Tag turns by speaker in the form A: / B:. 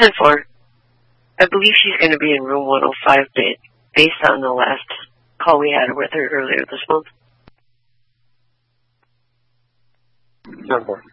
A: 10-4. I believe she's going to be in room 105 based on the last call we had with her earlier this month.
B: 10-4.